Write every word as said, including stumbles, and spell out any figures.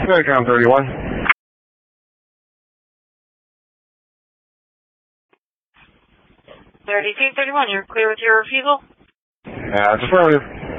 Spectrum thirty-one. thirty-two thirty-one, you're clear with your refusal? That's affirmative.